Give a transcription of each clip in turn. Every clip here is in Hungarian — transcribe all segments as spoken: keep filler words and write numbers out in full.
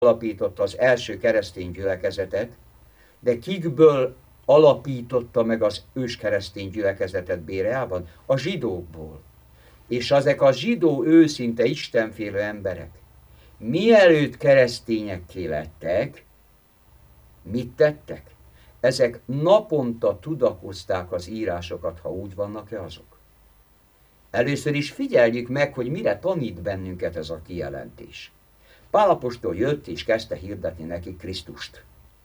alapította az első keresztény gyülekezetet, de kikből alapította meg az őskeresztény gyülekezetet Béreában? A zsidókból. És ezek a zsidó őszinte istenfélő emberek, mielőtt keresztényekké lettek, mit tettek? Ezek naponta tudakozták az írásokat, ha úgy vannak-e azok. Először is figyeljük meg, hogy mire tanít bennünket ez a kijelentés. Pál apostol jött és kezdte hirdetni nekik Krisztust.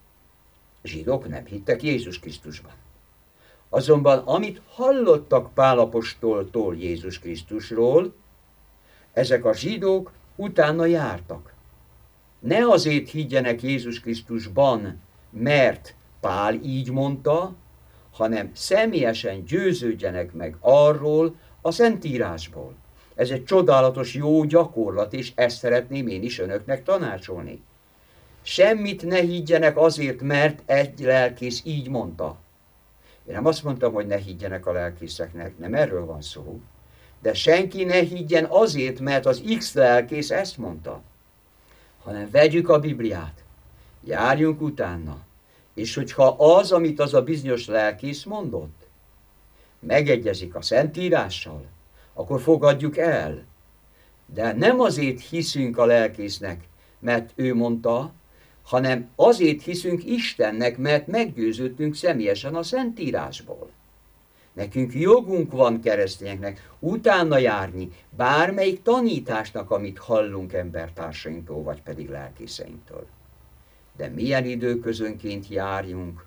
Zsidók nem hittek Jézus Krisztusban. Azonban amit hallottak Pál apostoltól Jézus Krisztusról, ezek a zsidók utána jártak. Ne azért higgyenek Jézus Krisztusban, mert Pál így mondta, hanem személyesen győződjenek meg arról a Szentírásból. Ez egy csodálatos jó gyakorlat, és ezt szeretném én is önöknek tanácsolni. Semmit ne higgyenek azért, mert egy lelkész így mondta. Én nem azt mondtam, hogy ne higgyenek a lelkészeknek, nem erről van szó. De senki ne higgyen azért, mert az X lelkész ezt mondta. Hanem vegyük a Bibliát, járjunk utána, és hogyha az, amit az a bizonyos lelkész mondott, megegyezik a Szentírással, akkor fogadjuk el. De nem azért hiszünk a lelkésznek, mert ő mondta, hanem azért hiszünk Istennek, mert meggyőződtünk személyesen a Szentírásból. Nekünk jogunk van keresztényeknek utána járni bármelyik tanításnak, amit hallunk embertársainktól, vagy pedig lelkészeinktől. De milyen időközönként járjunk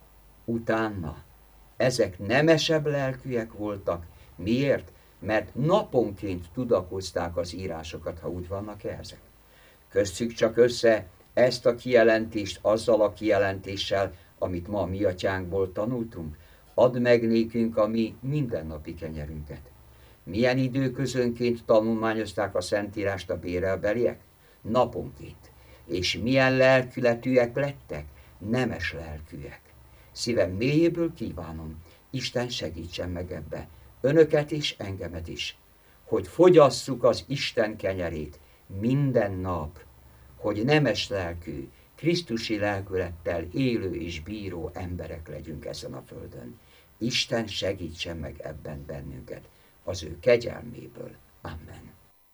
utána? Ezek nemesebb lelkűek voltak. Miért? Mert naponként tudakozták az írásokat, ha úgy vannak ezek. Kösszük csak össze ezt a kijelentést azzal a kijelentéssel, amit ma a mi atyánkból tanultunk. Add meg nékünk a mi mindennapi kenyerünket. Milyen időközönként tanulmányozták a Szentírást a bérelbeliek? Naponként. És milyen lelkületűek lettek? Nemes lelkűek. Szívem mélyéből kívánom, Isten segítsen meg ebbe, önöket és engemet is, hogy fogyasszuk az Isten kenyerét minden nap, hogy nemes lelkű, krisztusi lelkülettel élő és bíró emberek legyünk ezen a földön. Isten segítsen meg ebben bennünket, az ő kegyelméből. Amen.